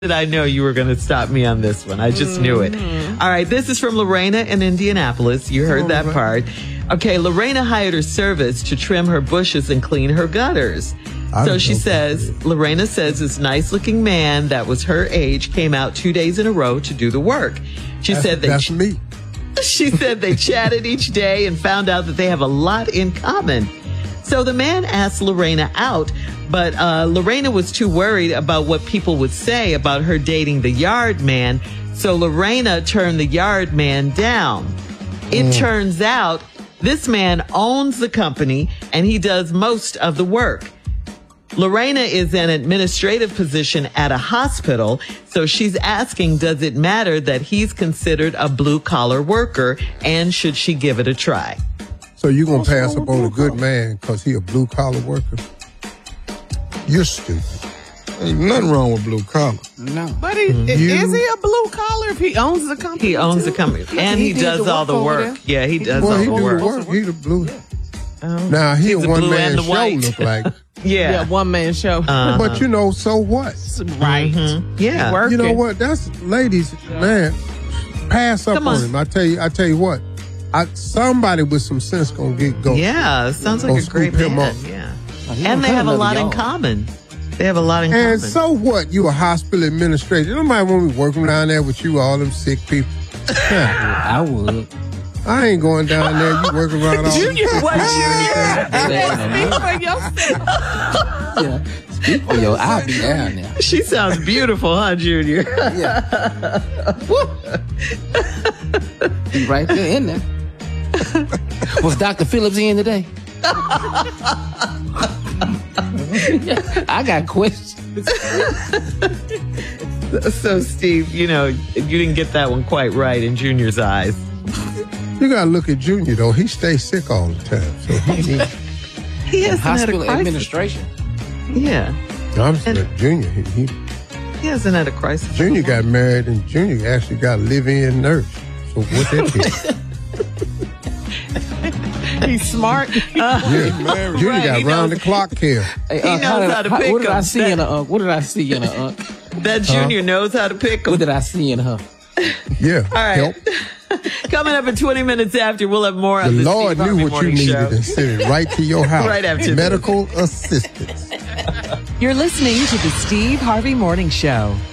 Did I know you were going to stop me on this one? I just knew it. All right, this is from Lorena in Indianapolis. You heard that part. Okay, Lorena hired her service to trim her bushes and clean her gutters. So she says, Lorena says this nice-looking man that was her age came out 2 days in a row to do the work. She said that's me. She said they chatted each day and found out that they have a lot in common. So the man asked Lorena out, but Lorena was too worried about what people would say about her dating the yard man. So Lorena turned the yard man down. It turns out this man owns the company and he does most of the work. Lorena is an administrative position at a hospital, so she's asking, does it matter that he's considered a blue-collar worker, and should she give it a try? So you going to pass up on a good man because he a blue-collar worker? You're stupid. Ain't nothing wrong with blue collar. No. But is he a blue collar if he owns the company? He owns the company, and he does all the work. Yeah, he does all the work. He the blue. Now, he a one-man show look like. Yeah, one-man show. But, you know, so what? Right. Yeah. You know what? That's, ladies, man, pass up on him. I tell you what. Somebody with some sense gonna go. Yeah, sounds like a great man. Yeah. And they have a lot in common. They have a lot in common. And so what? You a hospital administrator. Nobody want me working down there with you, all them sick people. I would. I ain't going down there. You working around all Junior, what, Speak for yourself. Yeah. Speak for your, I'll be down there. She sounds beautiful, huh, Junior? Yeah. Be right there in there. Was Dr. Phillips in today? I got questions. So, Steve, you know, you didn't get that one quite right in Junior's eyes. You gotta look at Junior though. He stays sick all the time. So he hasn't hospital had a crisis. administration. Yeah. I'm saying Junior. He hasn't had a crisis. Junior got married, and Junior actually got a live-in nurse. So what that is? He's smart. Yeah. Junior got round-the-clock care. Hey, he knows how to pick what did them. I see in her? What did I see in her? That Junior knows how to pick them. What did I see in her? Yeah. All right. Help. Coming up at 20 minutes after, we'll have more The of the Lord Steve knew Harvey what you Morning needed Show. and sent it right to your house. Right after this. Medical assistance. You're listening to the Steve Harvey Morning Show.